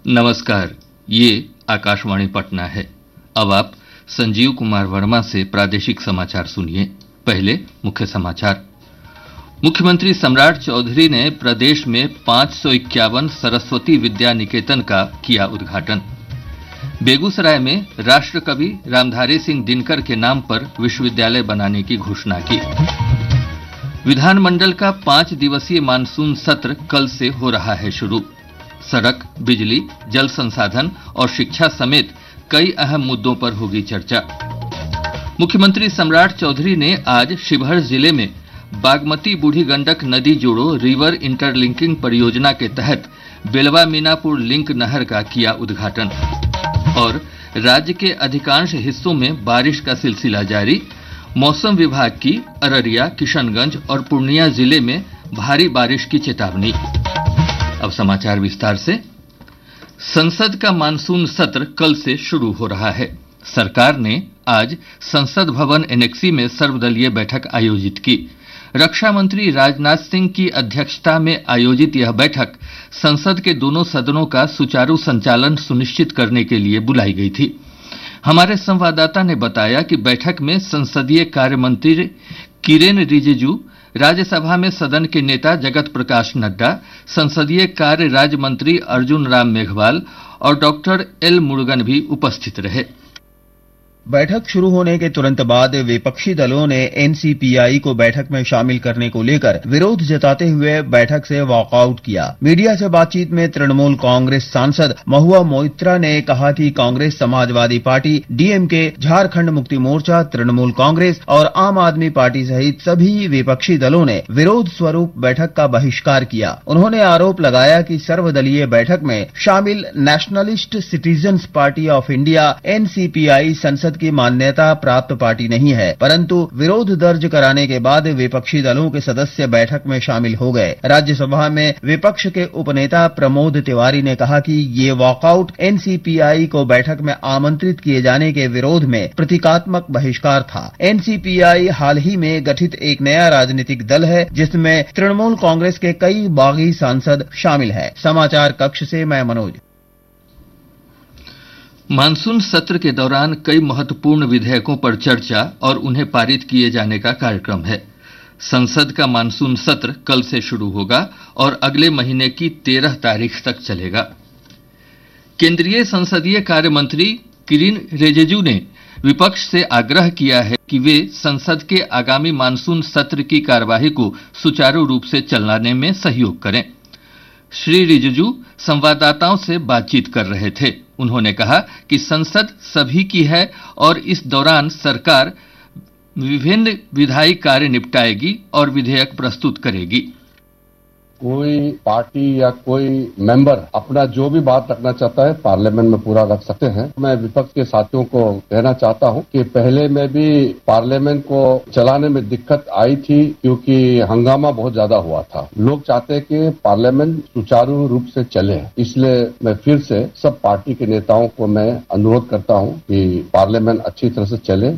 नमस्कार, ये आकाशवाणी पटना है। अब आप संजीव कुमार वर्मा से प्रादेशिक समाचार सुनिए। पहले मुख्य समाचार। मुख्यमंत्री सम्राट चौधरी ने प्रदेश में 551 सरस्वती विद्या निकेतन का किया उद्घाटन। बेगूसराय में राष्ट्रकवि रामधारी सिंह दिनकर के नाम पर विश्वविद्यालय बनाने की घोषणा की। विधानमंडल का 5 दिवसीय मानसून सत्र कल से हो रहा है शुरू। सड़क, बिजली, जल संसाधन और शिक्षा समेत कई अहम मुद्दों पर होगी चर्चा। मुख्यमंत्री सम्राट चौधरी ने आज शिवहर जिले में बागमती बूढ़ी गंडक नदी जोड़ो रिवर इंटरलिंकिंग परियोजना के तहत बेलवा मीनापुर लिंक नहर का किया उद्घाटन। और राज्य के अधिकांश हिस्सों में बारिश का सिलसिला जारी। मौसम विभाग की अररिया, किशनगंज और पूर्णिया जिले में भारी बारिश की चेतावनी। अब समाचार विस्तार से। संसद का मानसून सत्र कल से शुरू हो रहा है। सरकार ने आज संसद भवन एनेक्सी में सर्वदलीय बैठक आयोजित की। रक्षा मंत्री राजनाथ सिंह की अध्यक्षता में आयोजित यह बैठक संसद के दोनों सदनों का सुचारू संचालन सुनिश्चित करने के लिए बुलाई गई थी। हमारे संवाददाता ने बताया कि बैठक में संसदीय कार्य मंत्री किरेन रिजिजू, राज्यसभा में सदन के नेता जगत प्रकाश नड्डा, संसदीय कार्य राज्य मंत्री अर्जुन राम मेघवाल और डॉक्टर एल मुरुगन भी उपस्थित रहे। बैठक शुरू होने के तुरंत बाद विपक्षी दलों ने एनसीपीआई को बैठक में शामिल करने को लेकर विरोध जताते हुए बैठक से वॉकआउट किया। मीडिया से बातचीत में तृणमूल कांग्रेस सांसद महुआ मोइत्रा ने कहा कि कांग्रेस, समाजवादी पार्टी, डीएमके, झारखंड मुक्ति मोर्चा, तृणमूल कांग्रेस और आम आदमी पार्टी सहित सभी विपक्षी दलों ने विरोध स्वरूप बैठक का बहिष्कार किया। उन्होंने आरोप लगाया कि सर्वदलीय बैठक में शामिल nationalist citizens party of India NCPI संसद की मान्यता प्राप्त पार्टी नहीं है, परंतु विरोध दर्ज कराने के बाद विपक्षी दलों के सदस्य बैठक में शामिल हो गए। राज्यसभा में विपक्ष के उपनेता प्रमोद तिवारी ने कहा कि ये वॉकआउट एनसीपीआई को बैठक में आमंत्रित किए जाने के विरोध में प्रतीकात्मक बहिष्कार था। एनसीपीआई हाल ही में गठित एक नया राजनीतिक दल है जिसमें तृणमूल कांग्रेस के कई बागी सांसद शामिल है। समाचार कक्ष से मैं मनोज। मानसून सत्र के दौरान कई महत्वपूर्ण विधेयकों पर चर्चा और उन्हें पारित किए जाने का कार्यक्रम है। संसद का मानसून सत्र कल से शुरू होगा और अगले महीने की 13 तारीख तक चलेगा। केंद्रीय संसदीय कार्य मंत्री किरेन रिजिजू ने विपक्ष से आग्रह किया है कि वे संसद के आगामी मानसून सत्र की कार्यवाही को सुचारू रूप से चलाने में सहयोग करें। श्री रिजिजू संवाददाताओं से बातचीत कर रहे थे। उन्होंने कहा कि संसद सभी की है और इस दौरान सरकार विभिन्न विधायी कार्य निपटाएगी और विधेयक प्रस्तुत करेगी। कोई पार्टी या कोई मेंबर अपना जो भी बात रखना चाहता है पार्लियामेंट में पूरा रख सकते हैं। मैं विपक्ष के साथियों को कहना चाहता हूं कि पहले में भी पार्लियामेंट को चलाने में दिक्कत आई थी क्योंकि हंगामा बहुत ज्यादा हुआ था। लोग चाहते हैं कि पार्लियामेंट सुचारू रूप से चले, इसलिए मैं फिर से सब पार्टी के नेताओं को मैं अनुरोध करता हूं कि पार्लियामेंट अच्छी तरह से चले।